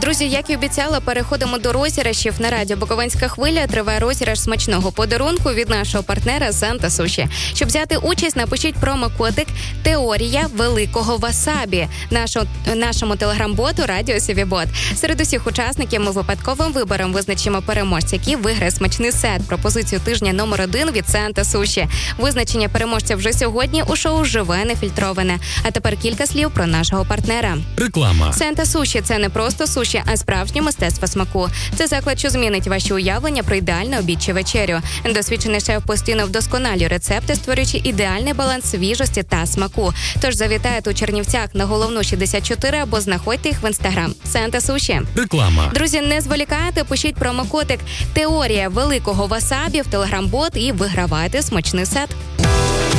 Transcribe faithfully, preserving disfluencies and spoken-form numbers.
Друзі, як і обіцяла, переходимо до розіграшів. На радіо Буковинська хвиля триває розіграш смачного подарунку від нашого партнера Санта Суші. Щоб взяти участь, напишіть промокодик «Теорія великого васабі» нашому, нашому телеграм-боту «Радіо Сівібот». Серед усіх учасників ми випадковим вибором визначимо переможця, який виграє смачний сет. Пропозицію тижня номер один від Санта Суші. Визначення переможця вже сьогодні у шоу «Живе нефільтроване». А тепер кілька слів про нашого партнера. Реклама. Санта Суші – це не просто суші, а справжнє мистецтво смаку. Це заклад, що змінить ваші уявлення про ідеальне обід чи вечерю. Досвідчений шеф постійно вдосконалює рецепти, створюючи ідеальний баланс свіжості та смаку. Тож завітайте у Чернівцях на Головну шістдесят чотири або знаходьте їх в інстаграм. Санта Суші. Реклама. Друзі, не зволікайте, пишіть промокодик «Теорія великого васабі» в телеграм-бот і вигравайте смачний сет.